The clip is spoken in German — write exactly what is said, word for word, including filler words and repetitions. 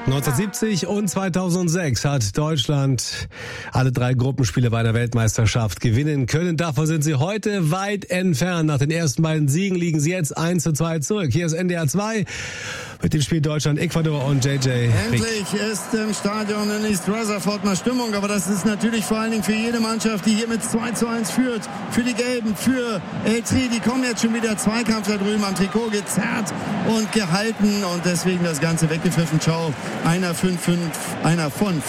neunzehnhundertsiebzig und zweitausendsechs hat Deutschland alle drei Gruppenspiele bei einer Weltmeisterschaft gewinnen können. Davon sind sie heute weit entfernt. Nach den ersten beiden Siegen liegen sie jetzt eins zu zwei zurück. Hier ist N D R zwei mit dem Spiel Deutschland-Ecuador und J J. Endlich ist im Stadion in East Rutherford mal Stimmung, aber das ist natürlich vor allen Dingen für jede Mannschaft, die hier mit zwei zu eins führt. Für die Gelben, für El Tri, die kommen jetzt schon wieder Zweikampf da drüben am Trikot gezerrt und gehalten und deswegen das Ganze weggepfiffen. Ciao. Einer, fünf, fünf, einer von